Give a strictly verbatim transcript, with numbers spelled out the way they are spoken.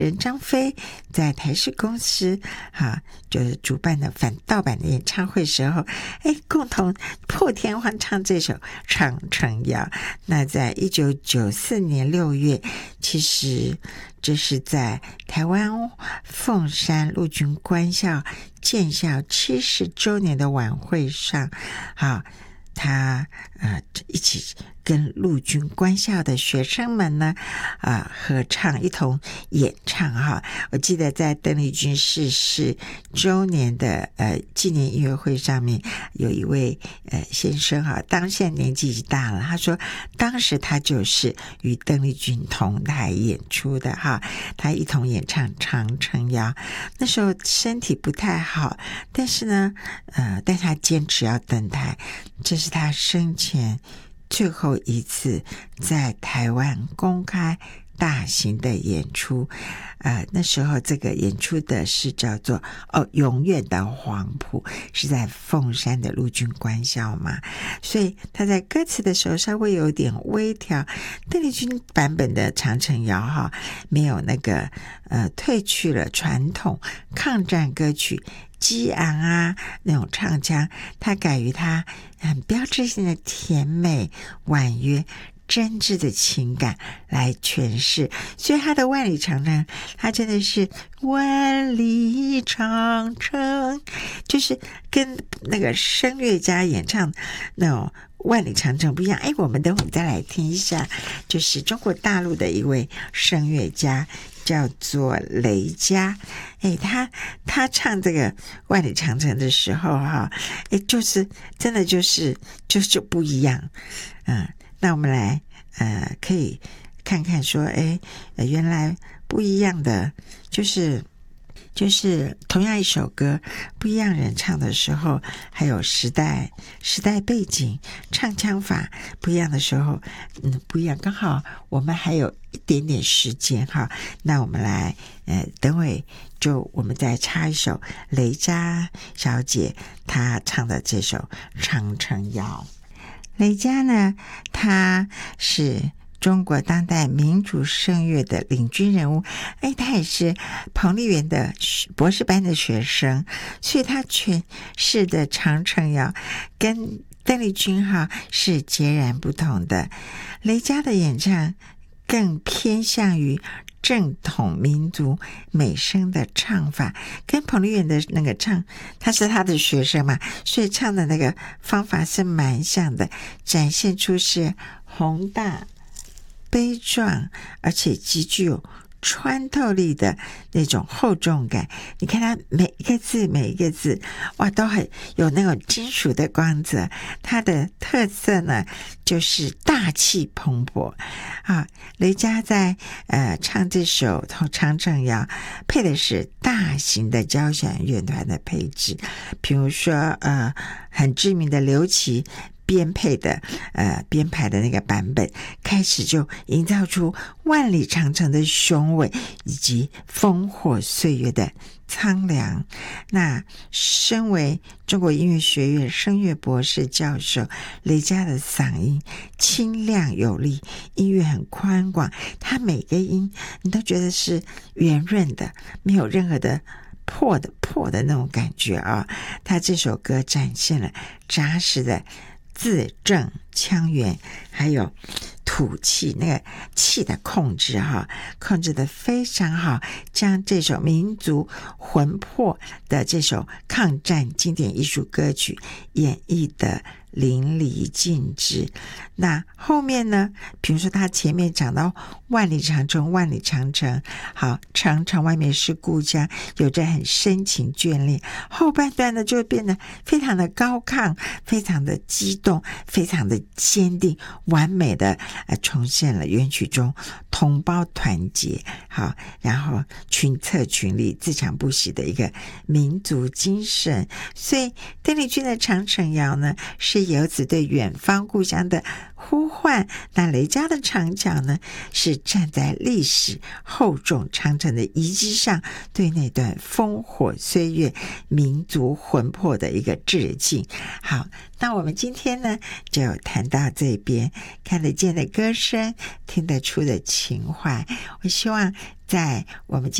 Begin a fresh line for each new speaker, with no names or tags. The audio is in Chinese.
人张飞在台视公司哈，就是主办的反盗版的演唱会时候，哎，共同破天荒唱这首《长城谣》。那在一九九四年六月，其实这是在台湾凤山陆军官校建校七十周年的晚会上，好，他呃一起跟陆军官校的学生们呢啊、呃、合唱，一同演唱哈。我记得在邓丽君逝世周年的呃纪念音乐会上面，有一位呃先生哈，当现年纪已经大了，他说当时他就是与邓丽君同台演出的哈，他一同演唱《长城谣》。那时候身体不太好，但是呢呃但他坚持要登台，这是他生前最后一次在台湾公开大型的演出。呃，那时候这个演出的是叫做哦永远的黄埔，是在凤山的陆军官校嘛，所以他在歌词的时候稍微有点微调。邓丽君版本的长城谣哈，没有那个呃褪去了传统抗战歌曲激昂啊那种唱腔，他改于他很标志性的甜美婉约真挚的情感来诠释。所以他的万里长城，他真的是万里长城，就是跟那个声乐家演唱那种万里长城不一样。哎，我们等会再来听一下，就是中国大陆的一位声乐家叫做雷佳。哎，他他唱这个万里长城的时候哈，哎，就是真的就是就是不一样。嗯，那我们来呃可以看看说，哎，呃原来不一样的就是就是同样一首歌，不一样人唱的时候，还有时代时代背景、唱腔法不一样的时候，嗯，不一样。刚好我们还有一点点时间哈，那我们来呃，等会就我们再插一首雷佳小姐她唱的这首《长城谣》。雷佳呢，她是中国当代民族声乐的领军人物，哎，他也是彭丽媛的博士班的学生，所以他诠释的长城谣跟邓丽君哈是截然不同的。雷佳的演唱更偏向于正统民族美声的唱法，跟彭丽媛的那个唱，他是他的学生嘛，所以唱的那个方法是蛮像的，展现出是宏大悲壮而且极具有穿透力的那种厚重感。你看它每一个字每一个字哇都很有那种金属的光泽。它的特色呢就是大气磅礴啊。雷佳在呃唱这首长城谣配的是大型的交响乐团的配置，比如说呃很知名的刘琦编配的呃编排的那个版本，开始就营造出万里长城的雄伟以及烽火岁月的苍凉。那身为中国音乐学院声乐博士教授，雷佳的嗓音清亮有力，音乐很宽广，他每个音你都觉得是圆润的，没有任何的破的破的那种感觉啊。他这首歌展现了扎实的字正腔圆，还有吐气那个气的控制哈，控制的非常好，将这首民族魂魄的这首抗战经典艺术歌曲演绎的淋漓尽致。那后面呢，比如说他前面讲到万里长城万里长城，好，长城外面是故乡，有着很深情眷恋，后半段呢就变得非常的高亢，非常的激动，非常的坚定，完美的呃重现了原曲中同胞团结，好，然后群策群力自强不息的一个民族精神。所以邓丽君的长城谣呢是是游子对远方故乡的呼唤。那雷家的长角呢，是站在历史厚重长城的遗迹上，对那段烽火岁月民族魂魄的一个致敬。好，那我们今天呢就谈到这边，看得见的歌声，听得出的情怀。我希望在我们